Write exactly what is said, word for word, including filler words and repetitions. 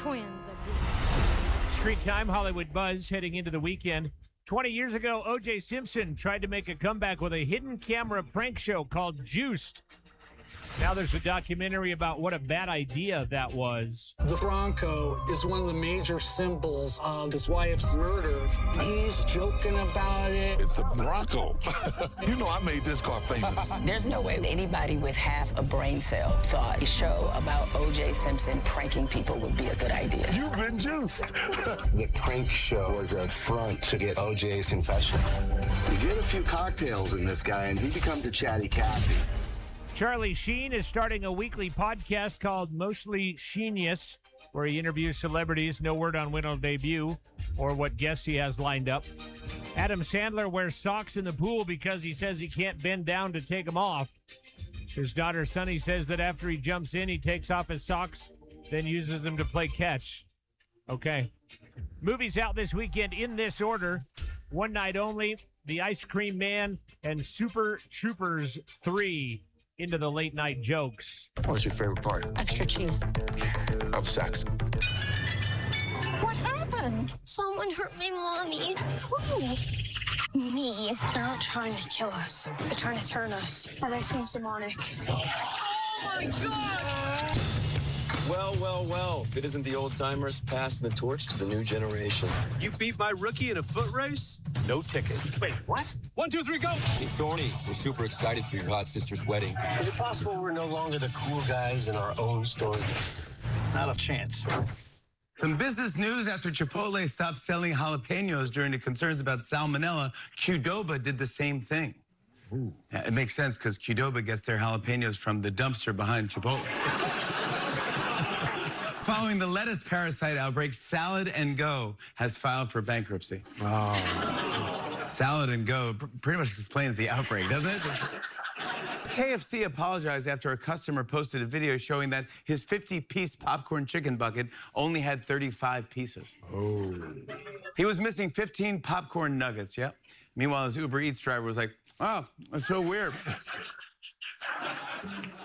twins. Screen time, Hollywood buzz heading into the weekend. twenty years ago, O J Simpson tried to make a comeback with a hidden camera prank show called Juiced. Now there's a documentary about what a bad idea that was. The Bronco is one of the major symbols of his wife's murder. He's joking about it. It's a Bronco. You know I made this car famous. There's no way anybody with half a brain cell thought a show about O J Simpson pranking people would be a good idea. You've been juiced. The prank show was a front to get O J's confession. You get a few cocktails in this guy and he becomes a chatty Cathy. Charlie Sheen is starting a weekly podcast called Mostly Sheenius, where he interviews celebrities. No word on when it'll debut or what guests he has lined up. Adam Sandler wears socks in the pool because he says he can't bend down to take them off. His daughter Sunny says that after he jumps in, he takes off his socks, then uses them to play catch. Okay. Movies out this weekend in this order. One Night Only, The Ice Cream Man, and Super Troopers three. Into the late night jokes. What's your favorite part? Extra cheese. Of sex. What happened? Someone hurt my mommy. Who? Me. They're not trying to kill us. They're trying to turn us. And they seem demonic. Oh my God! Well, well, well. If it isn't the old timers passing the torch to the new generation. You beat my rookie in a foot race? No ticket. Wait, what? One, two, three, go! Hey, Thorny, we're super excited for your hot sister's wedding. Is it possible we're no longer the cool guys in our own story? Not a chance. Some business news after Chipotle stopped selling jalapenos during the concerns about salmonella. Qdoba did the same thing. Ooh. Yeah, it makes sense because Qdoba gets their jalapenos from the dumpster behind Chipotle. Following the lettuce parasite outbreak, Salad and Go has filed for bankruptcy. Oh. Salad and Go pretty much explains the outbreak, doesn't it? K F C apologized after a customer posted a video showing that his fifty-piece popcorn chicken bucket only had thirty-five pieces. Oh. He was missing fifteen popcorn nuggets, yep. Meanwhile, his Uber Eats driver was like, oh, that's so weird.